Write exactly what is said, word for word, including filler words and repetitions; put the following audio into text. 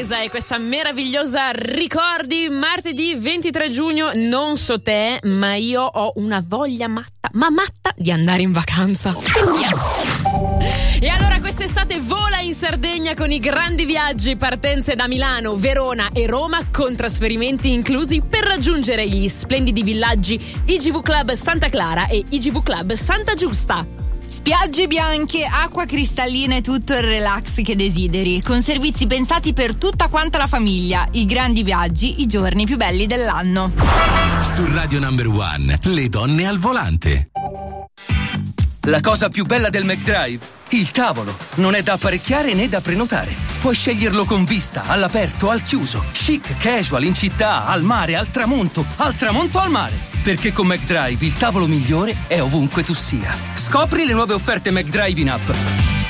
Elisa e questa meravigliosa Ricordi. Martedì ventitré giugno, non so te, ma io ho una voglia matta, ma matta di andare in vacanza. E allora quest'estate vola in Sardegna con i grandi viaggi, partenze da Milano, Verona e Roma con trasferimenti inclusi per raggiungere gli splendidi villaggi I G V Club Santa Clara e I G V Club Santa Giusta. Spiagge bianche, acqua cristallina e tutto il relax che desideri, con servizi pensati per tutta quanta la famiglia. I grandi viaggi, i giorni più belli dell'anno. Su Radio Number One, le donne al volante. La cosa più bella del McDrive? Il tavolo. Non è da apparecchiare né da prenotare. Puoi sceglierlo con vista, all'aperto, al chiuso, chic, casual, in città, al mare, al tramonto, al tramonto al mare. Perché con McDrive il tavolo migliore è ovunque tu sia. Scopri le nuove offerte McDrive in app.